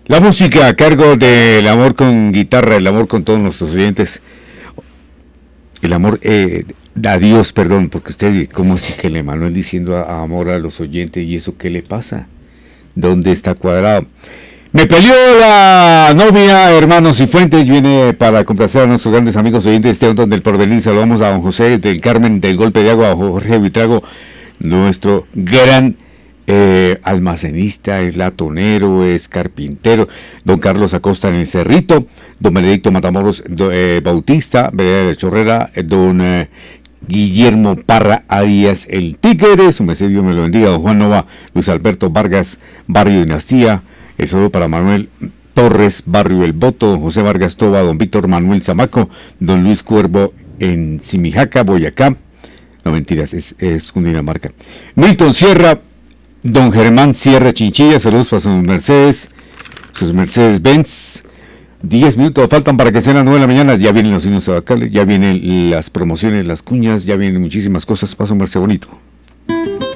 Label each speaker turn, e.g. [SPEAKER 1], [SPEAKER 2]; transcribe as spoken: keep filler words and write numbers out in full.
[SPEAKER 1] La música a cargo del amor con guitarra, el amor con todos nuestros oyentes. El amor, eh, a Dios, perdón, porque usted, ¿cómo así que le Manuel diciendo a, a amor a los oyentes? ¿Y eso qué le pasa? ¿Dónde está cuadrado? Me peleó la novia, hermanos y fuentes, viene para complacer a nuestros grandes amigos oyentes de Onda del Porvenir. Saludamos a don José del Carmen del Golpe de Agua, a Jorge Buitrago, nuestro gran eh, almacenista, es latonero, es carpintero, don Carlos Acosta en el Cerrito, don Benedicto Matamoros do, eh, Bautista, Vereda de Chorrera, eh, don eh, Guillermo Parra Arias el Tigre, su merced Dios me lo bendiga, don Juan Nova, Luis Alberto Vargas, Barrio Dinastía. El saludo para Manuel Torres, Barrio El Boto, don José Vargas Toba, don Víctor Manuel Zamaco, don Luis Cuervo en Simijaca, Boyacá. No mentiras, es, es Cundinamarca. Milton Sierra, don Germán Sierra Chinchilla, saludos para sus Mercedes, sus Mercedes Benz. Diez minutos faltan para que sean las nueve de la mañana, ya vienen los signos tabacales, ya vienen las promociones, las cuñas, ya vienen muchísimas cosas. Paso un Merced bonito.